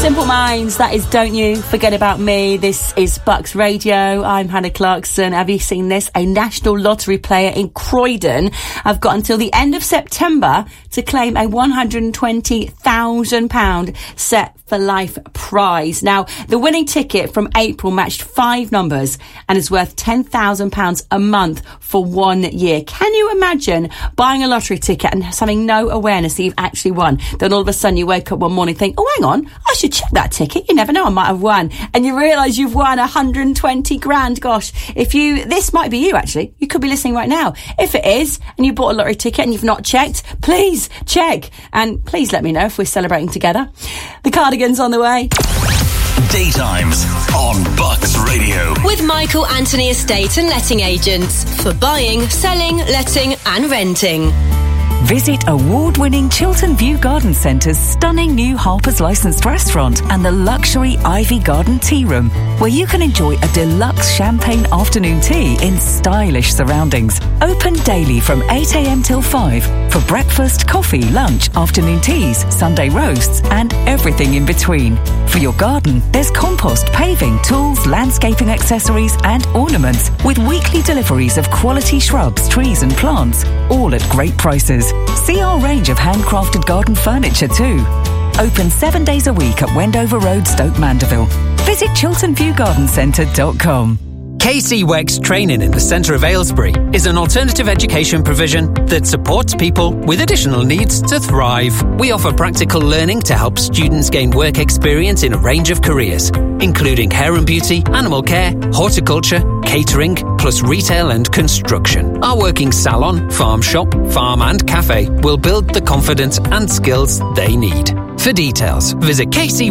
Simple Minds, that is Don't You Forget About Me. This is Bucks Radio. I'm Hannah Clarkson. Have you seen this? A National Lottery player in Croydon have got until the end of September to claim a £120,000 Set for Life prize. Now, the winning ticket from April matched 5 numbers and is worth £10,000 a month for 1 year. Can you imagine buying a lottery ticket and having no awareness that you've actually won? Then all of a sudden you wake up one morning and think, oh, hang on, I should check that ticket. You never know, I might have won. And you realise you've won 120 grand. Gosh, this might be you actually. You could be listening right now. If it is, and you bought a lottery ticket and you've not checked, please check. And please let me know if we're celebrating together. The Cardigans on the way. Daytimes on Bucks Radio. With Michael Anthony Estate and Letting Agents for buying, selling, letting and renting. Visit award-winning Chiltern View Garden Centre's stunning new Harper's licensed restaurant and the luxury Ivy Garden Tea Room, where you can enjoy a deluxe champagne afternoon tea in stylish surroundings. Open daily from 8 a.m. till 5 for breakfast, coffee, lunch, afternoon teas, Sunday roasts and everything in between. For your garden, there's compost, paving, tools, landscaping accessories and ornaments with weekly deliveries of quality shrubs, trees and plants, all at great prices. See our range of handcrafted garden furniture too. Open 7 days a week at Wendover Road, Stoke Mandeville. Visit chilternviewgardencentre.com. KC Wex Training in the centre of Aylesbury is an alternative education provision that supports people with additional needs to thrive. We offer practical learning to help students gain work experience in a range of careers, including hair and beauty, animal care, horticulture, catering, plus retail and construction. Our working salon, farm shop, farm and cafe will build the confidence and skills they need. For details, visit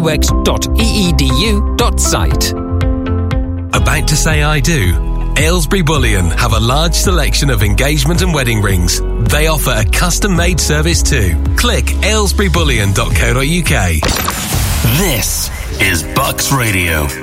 kcwex.eedu.site. About to say I do? Aylesbury Bullion have a large selection of engagement and wedding rings. They offer a custom-made service too. Click aylesburybullion.co.uk. This is Bucks Radio.